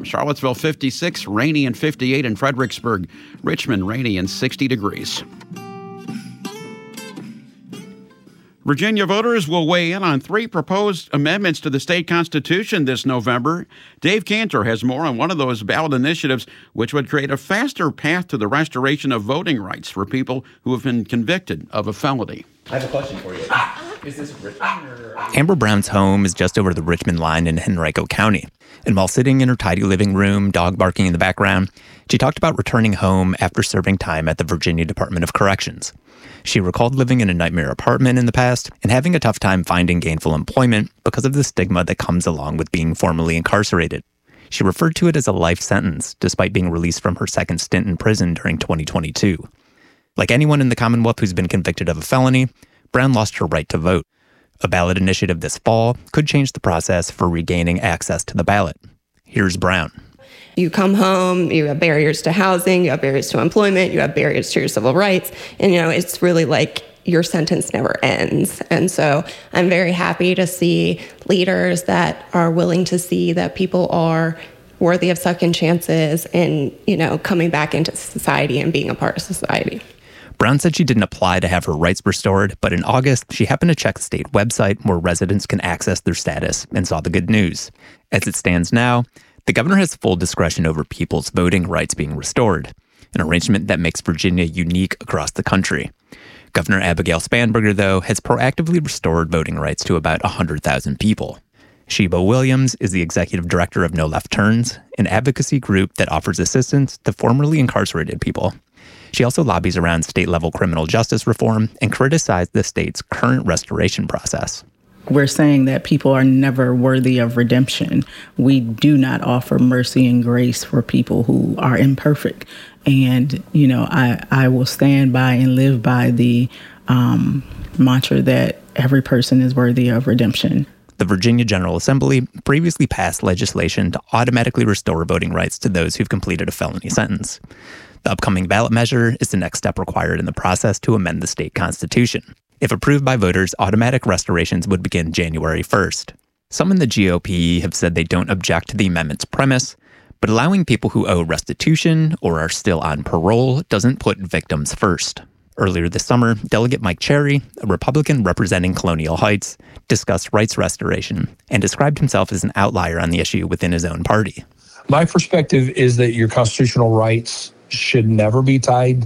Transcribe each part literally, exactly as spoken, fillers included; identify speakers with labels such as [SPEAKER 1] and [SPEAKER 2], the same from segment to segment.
[SPEAKER 1] Charlottesville, fifty-six, rainy and fifty-eight in Fredericksburg. Richmond, rainy and sixty degrees. Virginia voters will weigh in on three proposed amendments to the state constitution this November. Dave Cantor has more on one of those ballot initiatives, which would create a faster path to the restoration of voting rights for people who have been convicted of a felony.
[SPEAKER 2] I have a question for you. Is this Richmond or...
[SPEAKER 3] Amber Brown's home is just over the Richmond line in Henrico County. And while sitting in her tidy living room, dog barking in the background, she talked about returning home after serving time at the Virginia Department of Corrections. She recalled living in a nightmare apartment in the past and having a tough time finding gainful employment because of the stigma that comes along with being formally incarcerated. She referred to it as a life sentence, despite being released from her second stint in prison during twenty twenty-two. Like anyone in the Commonwealth who's been convicted of a felony, Brown lost her right to vote. A ballot initiative this fall could change the process for regaining access to the ballot. Here's Brown.
[SPEAKER 4] You come home, you have barriers to housing, you have barriers to employment, you have barriers to your civil rights, and you know, it's really like your sentence never ends. And so I'm very happy to see leaders that are willing to see that people are worthy of second chances and, you know, coming back into society and being a part of society.
[SPEAKER 3] Brown said she didn't apply to have her rights restored, but in August, she happened to check the state website where residents can access their status and saw the good news. As it stands now, the governor has full discretion over people's voting rights being restored, an arrangement that makes Virginia unique across the country. Governor Abigail Spanberger, though, has proactively restored voting rights to about one hundred thousand people. Sheba Williams is the executive director of No Left Turns, an advocacy group that offers assistance to formerly incarcerated people. She also lobbies around state-level criminal justice reform and criticized the state's current restoration process.
[SPEAKER 5] We're saying that people are never worthy of redemption. We do not offer mercy and grace for people who are imperfect. And, you know, I, I will stand by and live by the um, mantra that every person is worthy of redemption.
[SPEAKER 3] The Virginia General Assembly previously passed legislation to automatically restore voting rights to those who've completed a felony sentence. The upcoming ballot measure is the next step required in the process to amend the state constitution. If approved by voters, automatic restorations would begin January first. Some in the G O P have said they don't object to the amendment's premise, but allowing people who owe restitution or are still on parole doesn't put victims first. Earlier this summer, Delegate Mike Cherry, a Republican representing Colonial Heights, discussed rights restoration and described himself as an outlier on the issue within his own party.
[SPEAKER 6] My perspective is that your constitutional rights should never be tied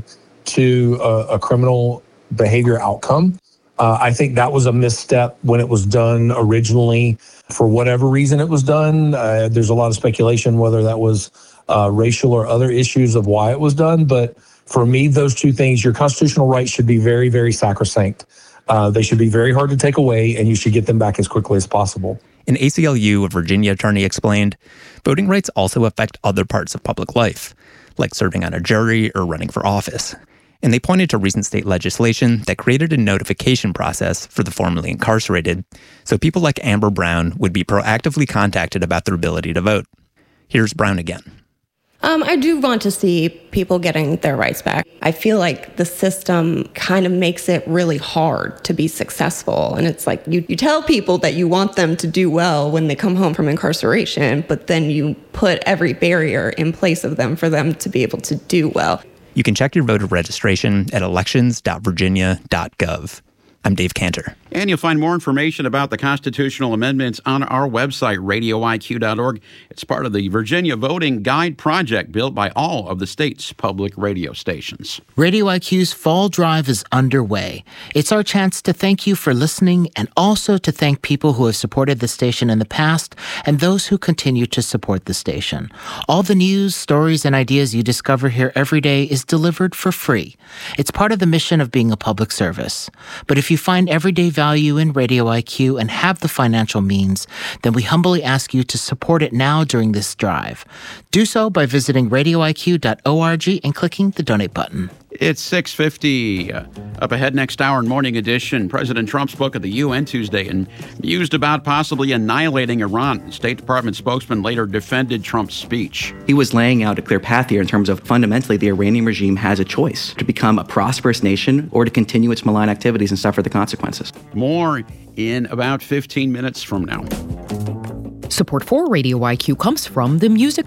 [SPEAKER 6] to a, a criminal behavior outcome. Uh, I think that was a misstep when it was done originally. For whatever reason it was done, uh, there's a lot of speculation whether that was uh, racial or other issues of why it was done. But for me, those two things, your constitutional rights should be very, very sacrosanct. Uh, they should be very hard to take away, and you should get them back as quickly as possible.
[SPEAKER 3] An A C L U, a Virginia attorney, explained, voting rights also affect other parts of public life, like serving on a jury or running for office. And they pointed to recent state legislation that created a notification process for the formerly incarcerated, so people like Amber Brown would be proactively contacted about their ability to vote. Here's Brown again.
[SPEAKER 4] Um, I do want to see people getting their rights back. I feel like the system kind of makes it really hard to be successful. And it's like you, you tell people that you want them to do well when they come home from incarceration, but then you put every barrier in place of them for them to be able to do well.
[SPEAKER 3] You can check your voter registration at elections dot virginia dot gov. I'm Dave Cantor.
[SPEAKER 1] And you'll find more information about the constitutional amendments on our website, radio I Q dot org. It's part of the Virginia Voting Guide project built by all of the state's public radio stations.
[SPEAKER 7] Radio I Q's Fall Drive is underway. It's our chance to thank you for listening and also to thank people who have supported the station in the past and those who continue to support the station. All the news, stories, and ideas you discover here every day is delivered for free. It's part of the mission of being a public service. But if you find everyday value in Radio I Q and have the financial means, then we humbly ask you to support it now during this drive. Do so by visiting radio I Q dot org and clicking the donate button.
[SPEAKER 1] It's six fifty. Uh, up ahead next hour in Morning Edition, President Trump spoke at the U N Tuesday and mused about possibly annihilating Iran. The State Department spokesman later defended Trump's speech.
[SPEAKER 2] He was laying out a clear path here in terms of fundamentally the Iranian regime has a choice to become a prosperous nation or to continue its malign activities and suffer the consequences.
[SPEAKER 1] More in about fifteen minutes from now.
[SPEAKER 8] Support for Radio I Q comes from the music